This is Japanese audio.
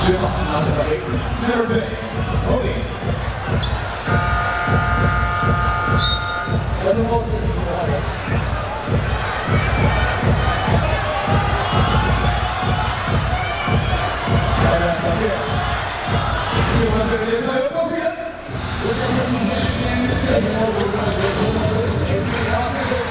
10号拿下了 Number 3 Tony。交通高速行驶号人。大家小谢，喜欢这个联赛有高兴人。